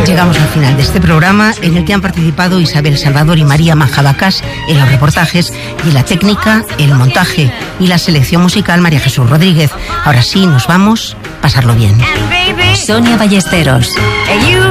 Llegamos al final de este programa en el que han participado Isabel Salvador y María Manjabacás en los reportajes, y en la técnica, el montaje y la selección musical María Jesús Rodríguez. Ahora sí, nos vamos, pasarlo bien. Sonia Ballesteros.